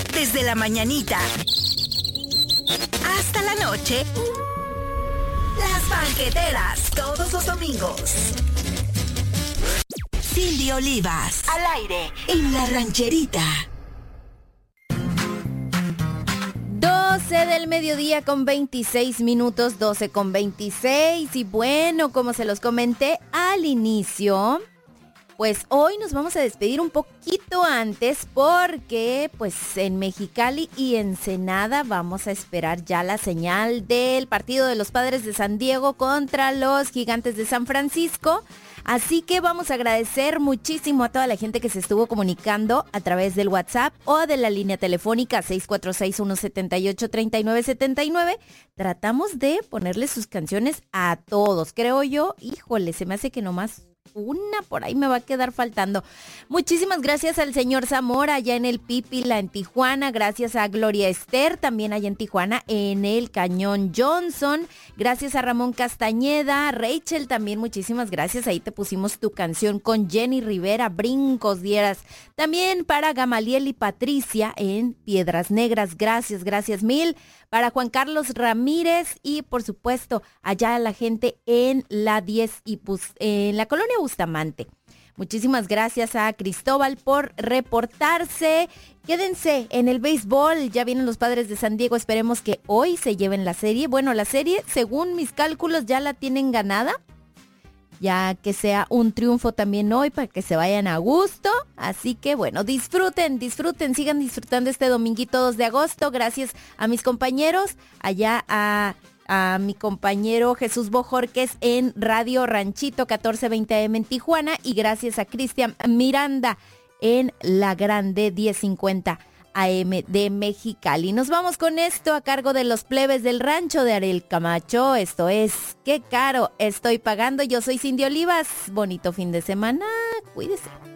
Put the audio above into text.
Desde la mañanita hasta la noche, Las Banqueteras, todos los domingos. Cindy Olivas, al aire, en La Rancherita. 12 del mediodía con 26 minutos, 12 con 26. Y bueno, como se los comenté al inicio, pues hoy nos vamos a despedir un poquito antes porque pues en Mexicali y Ensenada vamos a esperar ya la señal del partido de los Padres de San Diego contra los Gigantes de San Francisco. Así que vamos a agradecer muchísimo a toda la gente que se estuvo comunicando a través del WhatsApp o de la línea telefónica 646-178-3979. Tratamos de ponerle sus canciones a todos, creo yo. Híjole, se me hace que nomás una por ahí me va a quedar faltando. Muchísimas gracias al señor Zamora allá en el Pípila en Tijuana. Gracias a Gloria Esther también allá en Tijuana en el Cañón Johnson. Gracias a Ramón Castañeda. Rachel también muchísimas gracias. Ahí te pusimos tu canción con Jenny Rivera, Brincos Dieras. También para Gamaliel y Patricia en Piedras Negras. Gracias mil. Para Juan Carlos Ramírez y por supuesto allá la gente en la 10 y en la colonia Bustamante. Muchísimas gracias a Cristóbal por reportarse. Quédense en el béisbol, ya vienen los Padres de San Diego, esperemos que hoy se lleven la serie. Bueno, la serie, según mis cálculos, ya la tienen ganada. Ya que sea un triunfo también hoy para que se vayan a gusto. Así que bueno, disfruten, sigan disfrutando este dominguito 2 de agosto. Gracias a mis compañeros, allá a mi compañero Jesús Bojorquez en Radio Ranchito 1420 AM en Tijuana. Y gracias a Cristian Miranda en La Grande 1050 AM de Mexicali. Nos vamos con esto a cargo de los plebes del rancho de Ariel Camacho. Esto es Qué caro estoy pagando. Yo soy Cindy Olivas. Bonito fin de semana. Cuídese.